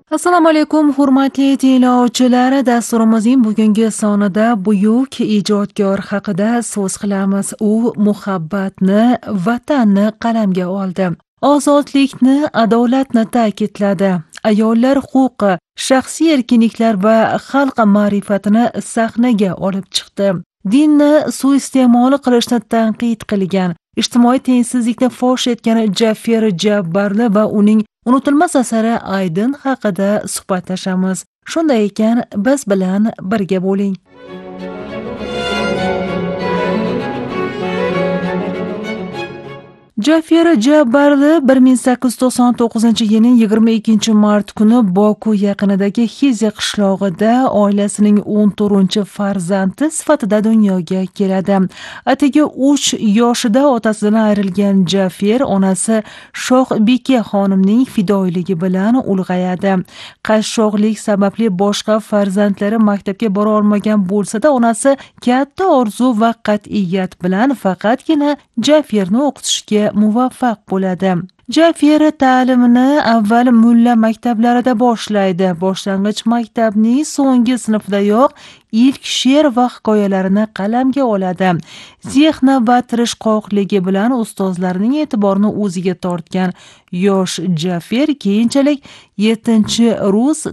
Assalomu alaykum, hurmatli tinglovchilar. Dasturimizning bugungi sonida buyuk ijodkor haqida so'z qilamiz. U muhabbatni, vatanni qalamga oldi. Ozodlikni, adolatni ta'kidladi. Ayollar huquqi, shaxsiy erkinliklar va xalq ma'rifatini sahnaga olib chiqdi. Dinni suiiste'mol qilishni tanqid qilgan, ijtimoiy tengsizlikni fosh etgan Jaffer Jabbarli va uning unutilmas asari Aydin haqida suhbatlashamiz. Shunday ekan, biz bilan birga bo'ling. Jaffer Jabbarli 1899-yilning 22-mart kuni Boku yaqinidagi Xize qishlog'ida oilasining 14-farzandi sifatida dunyoga keladi. Atigi 3 yoshida otasidan ayrilgan Jaffer onasi Shohbike xonimning fidoyiligi bilan ulg'ayadi. Qashshoqlik sababli boshqa farzandlari maktabga bora olmagan bo'lsa-da, onasi katta orzu va qat'iyat bilan faqatgina Jafferni o'qitishga muvaffaq bo'ladi. Jaffer ta'limini avval mulla maktablarida boshlaydi. Boshlang'ich maktabning so'nggi sinfdayoq ilk she'r va hikoyalarini qalamga oladi. Zehni va tirishqoqligi bilan ustozlarining e'tiborini o'ziga tortgan yosh Jaffer keyinchalik 7-rus